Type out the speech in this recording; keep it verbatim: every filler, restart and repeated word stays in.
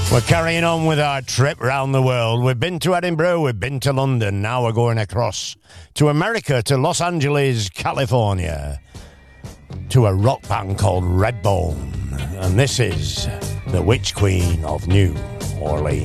We're carrying on with our trip round the world. We've been to Edinburgh, we've been to London, now we're going across to America, to Los Angeles, California, to a rock band called Redbone. And this is the Witch Queen of New Orleans.